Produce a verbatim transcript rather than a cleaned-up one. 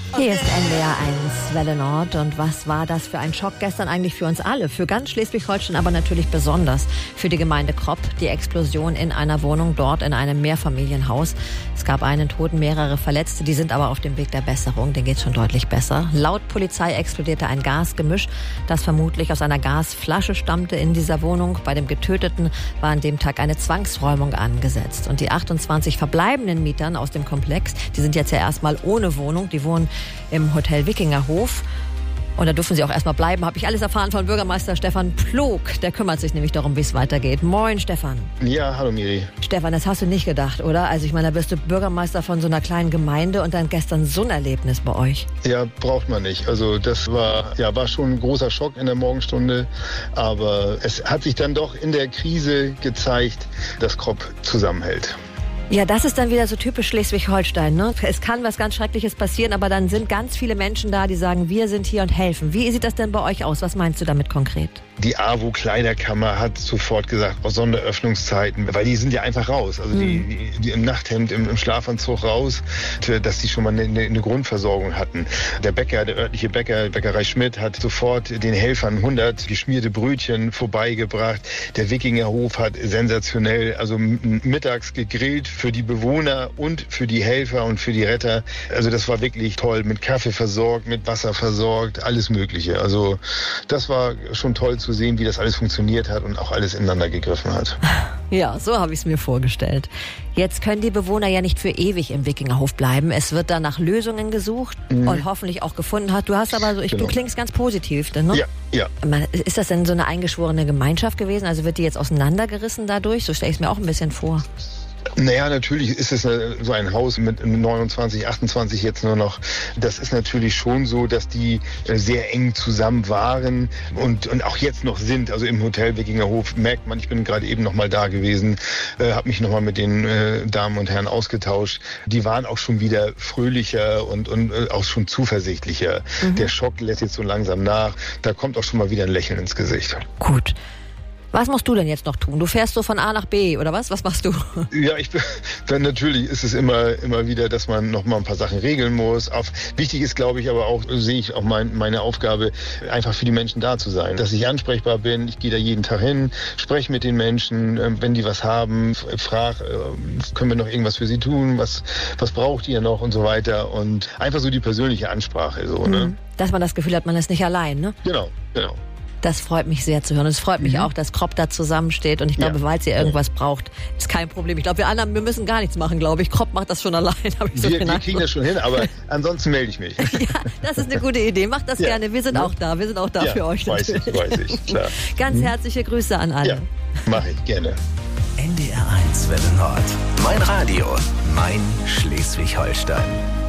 Hier ist N D R eins Welle Nord und was war das für ein Schock gestern eigentlich für uns alle, für ganz Schleswig-Holstein, aber natürlich besonders für die Gemeinde Kropp, die Explosion in einer Wohnung dort in einem Mehrfamilienhaus. Es gab einen Toten, mehrere Verletzte, die sind aber auf dem Weg der Besserung, denen geht's schon deutlich besser. Laut Polizei explodierte ein Gasgemisch, das vermutlich aus einer Gasflasche stammte in dieser Wohnung. Bei dem Getöteten war an dem Tag eine Zwangsräumung angesetzt und die achtundzwanzig verbleibenden Mietern aus dem Komplex, die sind jetzt ja erstmal ohne Wohnung, die wohnen im Hotel Wikingerhof. Und da dürfen sie auch erstmal bleiben. Habe ich alles erfahren von Bürgermeister Stefan Plog. Der kümmert sich nämlich darum, wie es weitergeht. Moin, Stefan. Ja, hallo Miri. Stefan, das hast du nicht gedacht, oder? Also ich meine, da bist du Bürgermeister von so einer kleinen Gemeinde und dann gestern so ein Erlebnis bei euch. Ja, braucht man nicht. Also das war, ja, war schon ein großer Schock in der Morgenstunde. Aber es hat sich dann doch in der Krise gezeigt, dass Kropp zusammenhält. Ja, das ist dann wieder so typisch Schleswig-Holstein, ne? Es kann was ganz Schreckliches passieren, aber dann sind ganz viele Menschen da, die sagen, wir sind hier und helfen. Wie sieht das denn bei euch aus? Was meinst du damit konkret? Die AWO Kleiderkammer hat sofort gesagt, aus Sonderöffnungszeiten, weil die sind ja einfach raus. Also die, die, die im Nachthemd, im, im Schlafanzug raus, dass die schon mal eine, eine Grundversorgung hatten. Der Bäcker, der örtliche Bäcker, Bäckerei Schmidt, hat sofort den Helfern hundert geschmierte Brötchen vorbeigebracht. Der Wikingerhof hat sensationell, also mittags gegrillt für die Bewohner und für die Helfer und für die Retter. Also das war wirklich toll, mit Kaffee versorgt, mit Wasser versorgt, alles Mögliche. Also das war schon toll zu sehen, wie das alles funktioniert hat und auch alles ineinander gegriffen hat. Ja, so habe ich es mir vorgestellt. Jetzt können die Bewohner ja nicht für ewig im Wikingerhof bleiben. Es wird da nach Lösungen gesucht mhm. und hoffentlich auch gefunden hat. Du hast aber so, ich, genau. du klingst ganz positiv, ne? Ja, ja. Ist das denn so eine eingeschworene Gemeinschaft gewesen? Also wird die jetzt auseinandergerissen dadurch? So stelle ich es mir auch ein bisschen vor. Naja, natürlich ist es so ein Haus mit neunundzwanzig, achtundzwanzig jetzt nur noch. Das ist natürlich schon so, dass die sehr eng zusammen waren und, und auch jetzt noch sind. Also im Hotel Wikingerhof merkt man, ich bin gerade eben noch mal da gewesen, äh, habe mich noch mal mit den äh, Damen und Herren ausgetauscht. Die waren auch schon wieder fröhlicher und, und äh, auch schon zuversichtlicher. Mhm. Der Schock lässt jetzt so langsam nach. Da kommt auch schon mal wieder ein Lächeln ins Gesicht. Gut. Was musst du denn jetzt noch tun? Du fährst so von A nach B, oder was? Was machst du? Ja, ich bin, dann natürlich ist es immer, immer wieder, dass man noch mal ein paar Sachen regeln muss. Auf, wichtig ist, glaube ich, aber auch, sehe ich auch mein, meine Aufgabe, einfach für die Menschen da zu sein. Dass ich ansprechbar bin. Ich gehe da jeden Tag hin, spreche mit den Menschen, wenn die was haben, frage, können wir noch irgendwas für sie tun? Was, was braucht ihr noch und so weiter? Und einfach so die persönliche Ansprache, so, mhm. ne? Dass man das Gefühl hat, man ist nicht allein, ne? Genau, genau. Das freut mich sehr zu hören. Und es freut mich mhm. auch, dass Kropp da zusammensteht. Und ich glaube, ja. falls ihr irgendwas ja. braucht, ist kein Problem. Ich glaube, wir anderen, wir müssen gar nichts machen, glaube ich. Kropp macht das schon allein. Hab ich so wir, wir kriegen das schon hin, aber ansonsten melde ich mich. Ja, das ist eine gute Idee. Macht das ja. gerne. Wir sind ja. auch da. Wir sind auch da ja, für euch. Weiß natürlich. ich, weiß ich, klar. Ganz mhm. herzliche Grüße an alle. Ja, mache ich gerne. N D R eins Welle Nord. Mein Radio, mein Schleswig-Holstein.